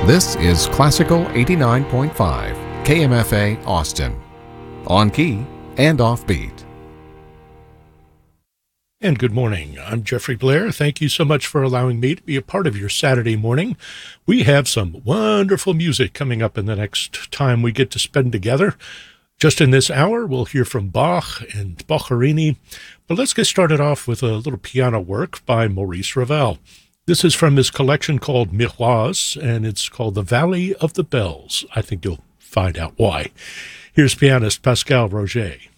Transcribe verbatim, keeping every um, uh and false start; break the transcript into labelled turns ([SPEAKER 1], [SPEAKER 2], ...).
[SPEAKER 1] This is Classical eighty-nine point five, K M F A Austin. On key and offbeat.
[SPEAKER 2] And good morning. I'm Jeffrey Blair. Thank you so much for allowing me to be a part of your Saturday morning. We have some wonderful music coming up in the next time we get to spend together. Just in this hour, we'll hear from Bach and Boccherini. But let's get started off with a little piano work by Maurice Ravel. This is from his collection called Miroirs, and it's called The Valley of the Bells. I think you'll find out why. Here's pianist Pascal Roget.